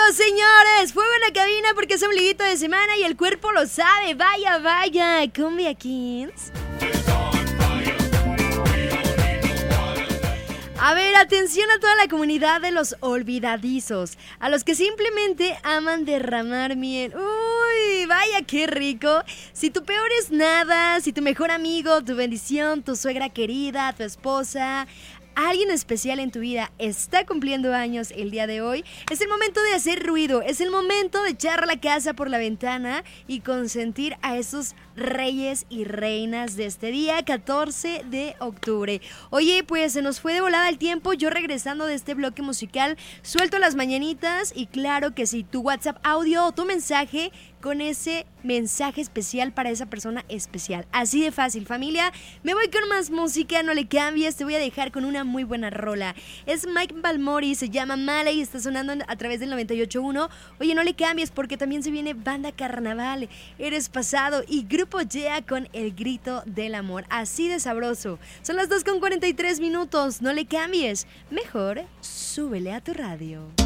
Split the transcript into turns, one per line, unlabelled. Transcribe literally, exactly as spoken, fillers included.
señores, fuego en la cabina porque es ombliguito de semana y el cuerpo lo sabe. Vaya, vaya, Cumbia Kings. A ver, atención a toda la comunidad de los olvidadizos, a los que simplemente aman derramar miel. Uy, vaya qué rico. Si tu peor es nada, si tu mejor amigo, tu bendición, tu suegra querida, tu esposa, alguien especial en tu vida está cumpliendo años el día de hoy, es el momento de hacer ruido, es el momento de echar la casa por la ventana y consentir a esos reyes y reinas de este día catorce de octubre. Oye, pues se nos fue de volada el tiempo. Yo regresando de este bloque musical suelto las mañanitas y claro que sí, tu WhatsApp audio o tu mensaje con ese mensaje especial para esa persona especial. Así de fácil, familia. Me voy con más música, no le cambies. Te voy a dejar con una muy buena rola. Es Mike Balmori, se llama Mala y está sonando a través del noventa y ocho punto uno. Oye, no le cambies porque también se viene Banda Carnaval, Eres Pasado y Grupo Yeah con El Grito del Amor. Así de sabroso. Son las dos con cuarenta y tres minutos. No le cambies. Mejor súbele a tu radio.